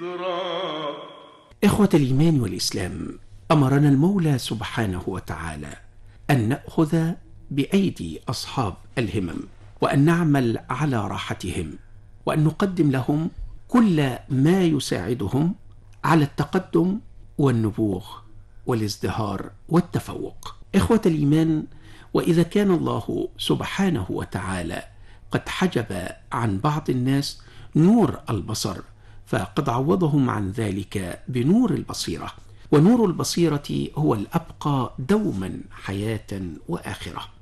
إخوة الإيمان والإسلام، أمرنا المولى سبحانه وتعالى أن نأخذ بأيدي أصحاب الهمم، وأن نعمل على راحتهم، وأن نقدم لهم كل ما يساعدهم على التقدم والنبوغ والازدهار والتفوق. إخوة الإيمان، وإذا كان الله سبحانه وتعالى قد حجب عن بعض الناس نور البصر، فقد عوضهم عن ذلك بنور البصيرة، ونور البصيرة هو الأبقى دوما حياة وآخرة.